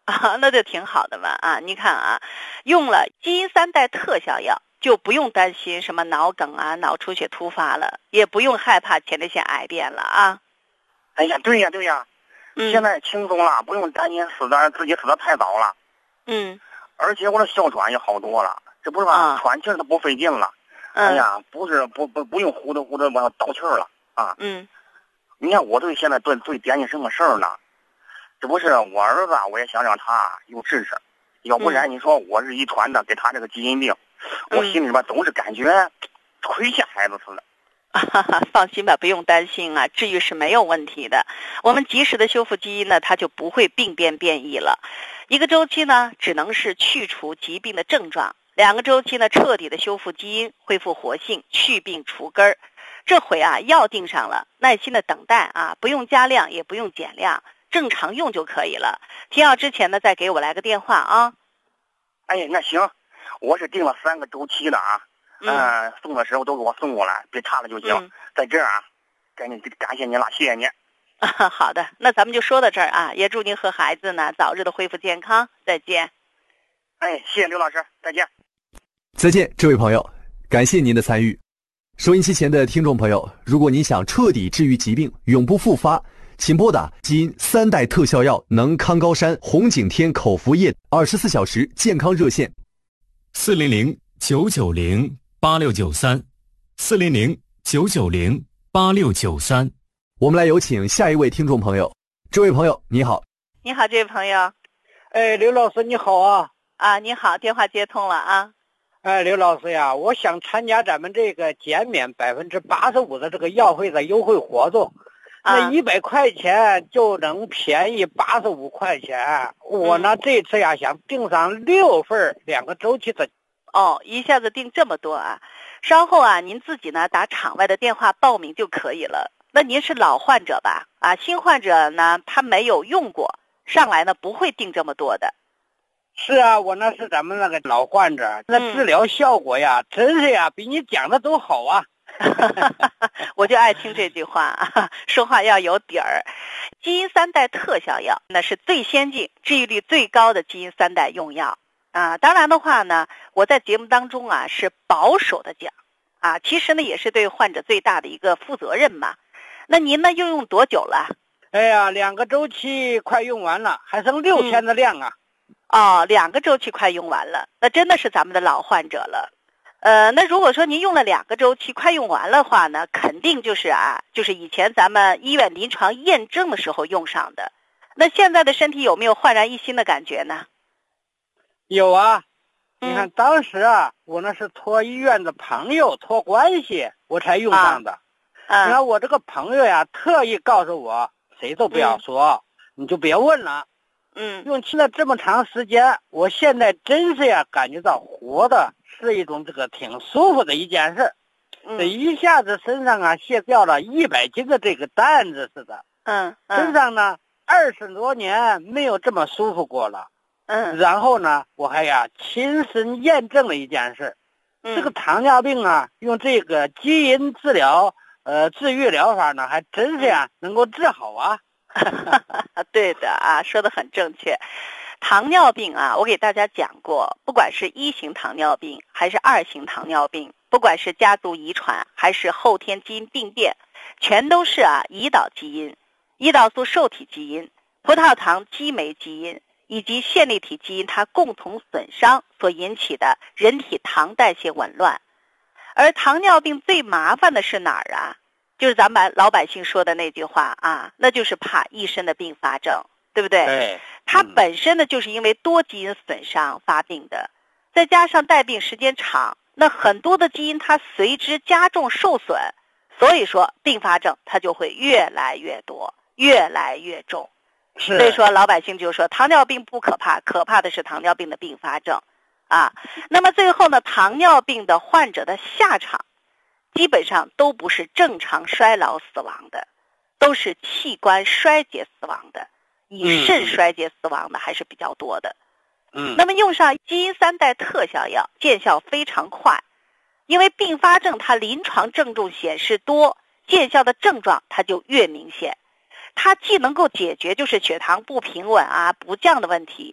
啊，那就挺好的嘛啊！你看啊，用了基因3代特效药，就不用担心什么脑梗啊、脑出血突发了，也不用害怕前列腺癌变了啊。 哎呀，对呀，现在轻松了，不用担心自己死的太早了。而且我的哮喘也好多了，这不是吧？喘气儿它不费劲了。哎呀，不用呼的往倒气儿了啊。你看我现在最担心什么事儿呢？这不是我儿子，我也想让他有知识，要不然你说我是遗传的，给他这个基因病，我心里边总是感觉亏欠孩子似的。 放心吧，不用担心啊，治愈是没有问题的。我们及时的修复基因呢，它就不会病变变异了。一个周期呢，只能是去除疾病的症状；2个周期呢，彻底的修复基因，恢复活性，去病除根儿。这回啊，药定上了，耐心的等待啊，不用加量，也不用减量，正常用就可以了。停药之前呢，再给我来个电话啊。 哎，那行，我是定了3个周期的啊。送的时候都给我送过来，别差了就行。在这儿啊，感谢您了，谢谢您。 好的，那咱们就说到这儿啊，也祝您和孩子呢早日的恢复健康，再见。 哎，谢谢刘老师，再见。 再见，这位朋友，感谢您的参与。收音机前的听众朋友，如果您想彻底治愈疾病，永不复发，请拨打基因3代特效药能康高山红景天口服液24小时健康热线 400-990-8693，400-990-8693。 我们来有请下一位听众朋友。这位朋友你好。 你好，这位朋友。 哎，刘老师你好啊。 啊，你好，电话接通了啊。 哎，刘老师呀，我想参加咱们这个减免85%的这个药费的优惠活动，那100块钱就能便宜85块钱。我呢这次呀想订上6份2个周期的。 哦，一下子订这么多啊！稍后啊，您自己呢打场外的电话报名就可以了。那您是老患者吧？啊，新患者呢他没有用过，上来呢不会订这么多的。 是啊，我那是咱们那个老患者，那治疗效果呀，真是呀，比你讲的都好啊。 我就爱听这句话，说话要有底儿。基因3代特效药那是最先进、治愈率最高的基因3代用药啊。当然的话呢，我在节目当中啊是保守的讲啊，其实呢也是对患者最大的一个负责任嘛。那您呢又用多久了？ 哎呀，2个周期快用完了，还剩6天的量啊。 哦，2个周期快用完了，那真的是咱们的老患者了。那如果说您用了2个周期快用完了的话呢，肯定就是以前咱们医院临床验证的时候用上的。那现在的身体有没有焕然一新的感觉呢？ 有啊，你看当时啊，我那是托医院的朋友托关系我才用上的。然后我这个朋友呀特意告诉我，谁都不要说，你就别问了。用期了这么长时间，我现在真是呀感觉到活的是一种这个挺舒服的一件事。这一下子身上啊卸掉了100斤的这个担子似的。身上呢20多年没有这么舒服过了。然后呢我还亲身验证了一件事。这个糖尿病啊用这个基因治疗治愈疗法呢还真是能够治好啊。 对的啊，说得很正确。糖尿病啊，我给大家讲过，不管是1型糖尿病还是2型糖尿病，不管是家族遗传还是后天基因病变，全都是胰岛基因、胰岛素受体基因、葡萄糖激酶基因以及线粒体基因它共同损伤所引起的人体糖代谢紊乱。而糖尿病最麻烦的是哪儿啊？就是咱们老百姓说的那句话啊，那就是怕一身的并发症，对不对？ 对。 它本身呢就是因为多基因损伤发病的，再加上带病时间长，那很多的基因它随之加重受损，所以说并发症它就会越来越多，越来越重。所以说老百姓就说糖尿病不可怕，可怕的是糖尿病的并发症啊。那么最后呢，糖尿病的患者的下场基本上都不是正常衰老死亡的，都是器官衰竭死亡的，以肾衰竭死亡的还是比较多的。那么用上基因3代特效药见效非常快，因为并发症它临床症状显示多，见效的症状它就越明显。它既能够解决就是血糖不平稳不降的问题，